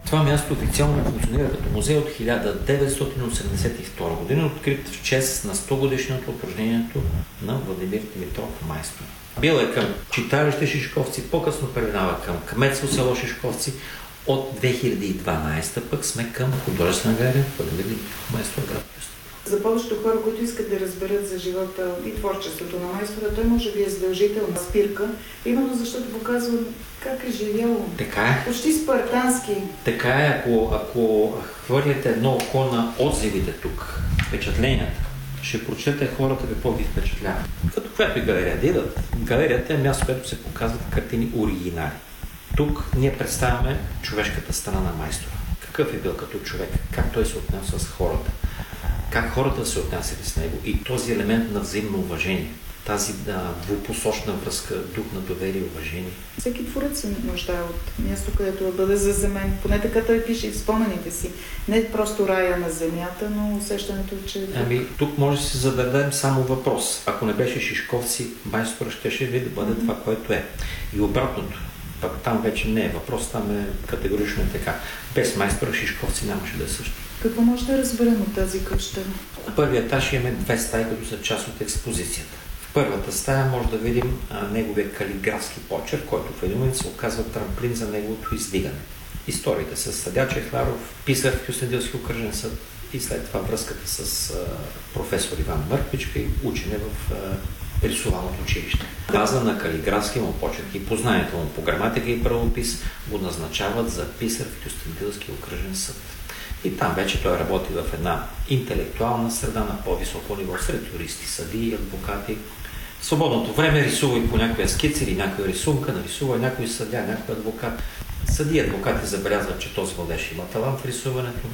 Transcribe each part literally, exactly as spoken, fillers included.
Това място официално функционира като музей от хиляда деветстотин осемдесет и втора година, открит в чест на сто годишното от рождението на Владимир Димитров майстор. Бил е към читалище Шишковци, по-късно преминава към кметство село Шишковци. От две хиляди и дванадесета пък сме към художествена галерия Владимир Димитров майстор, град Кюстендил. За повечето хора, които искат да разберат за живота и творчеството на майстора, той може би е задължителна спирка, именно защото показва как е живял. Така е. Почти спартански. Така е, ако, ако хвърляте едно око на отзивите тук, впечатленията, ще прочете хората какво ви впечатлява. Като която и галерия да идат. Галерията е място, където се показват картини оригинали. Тук ние представяме човешката страна на майстора. Какъв е бил като човек, как той се отнася с хората, как хората се отнасяли с него и този елемент на взаимно уважение, тази да, двупосочна връзка, дух на доверие и уважение. Всеки творец се нуждае от място, където да бъде заземен. Поне така той пише и в спомените си. Не просто рая на земята, но усещането, че... Ами, тук може да си зададем само въпрос. Ако не беше Шишковци, майстора щеше ли да бъде mm-hmm. това, което е? И обратното. Пак там вече не е въпрос, там е категорично е така. Без майстора Шишковци нямаше да е също. Какво може да разберем от тази къща? На първия етаж имаме две стаи, които са част от експозицията. В първата стая може да видим а, неговия калиграфски почерк, който в един момент се оказва трамплин за неговото издигане. Историите с съдия Чехларов, писар в Кюстендилски окръжен съд и след това връзката с а, професор Иван Мърквичка и учене в а, рисуваното училище. База на калиграфския му почерк и познанието му по граматика и правопис го назначават за писар в Кюстендилски окръжен съд. И там вече той работи в една интелектуална среда на по-високо ниво, сред юристи, съдии, адвокати. В свободното време рисува и по някоя скица или някоя рисунка, нарисува и някой съдия, някой адвокат. Съдии и адвокати забелязват, че този младеж има талант в рисуването.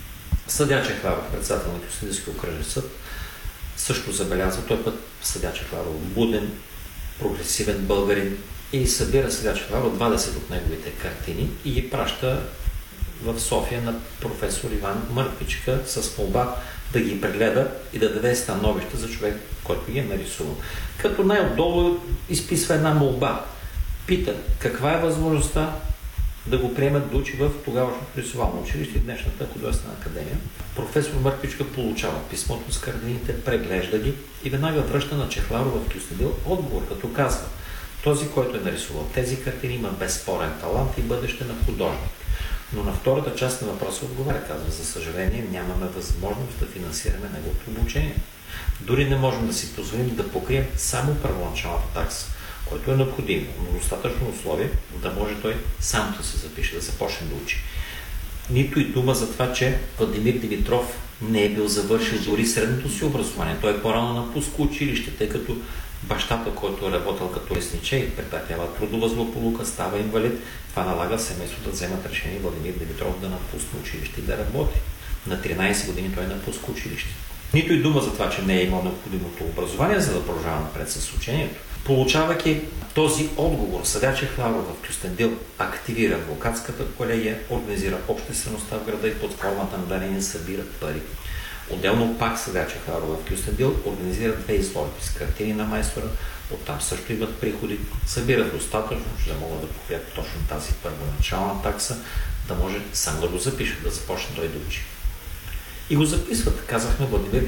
Съдия Чехларов, председател на Кюстендилски окръжен съд, също забелязва, той път съдия Чехларов буден, прогресивен българин и събира съдия Чехларов двадесет от неговите картини и ги праща в София на професор Иван Мърквичка с молба да ги прегледа и да даде становище за човек, който ги е нарисувал. Като най-отдолу изписва една молба. Пита каква е възможността да го приемат да учи в тогавашното рисувално училище, днешната художествена академия. Професор Мърквичка получава писмото с картините, преглежда ги и веднага връща на Чехларов в Кюстендил отговор, като казва: този, който е нарисувал тези картини, има безспорен талант и бъдеще на художник. Но на втората част на въпроса отговаря, казва: за съжаление нямаме възможност да финансираме неговото обучение. Дори не можем да си позволим да покрием само първоначалната такса, което е необходимо, но достатъчно условие да може той сам да се запише, да започне да учи. Нито и дума за това, че Владимир Димитров не е бил завършил дори средното си образование. Той е по-рано напуска училище, тъй като бащата, който е работил като лесниче и претърпява трудова злополука, става инвалид. Това налага семейството да вземат решение Владимир Димитров да напусне училище и да работи. На тринадесет години той напуска училище. Нито и дума за това, че не е имал необходимото образование, за да продължава напред с учението. Получавайки този отговор, съдия Чехларов в Кюстендил активира адвокатската колегия, организира обществеността в града и под формата на дарения събират пари. Отделно пак съдия Чехларов в Кюстендил организира две изложби с картини на майстора, оттам също имат приходи, събират достатъчно, че да могат да покрият точно тази първоначална такса, да може сам да го запише, да започне той да учи. И го записват. Казахме, Владимир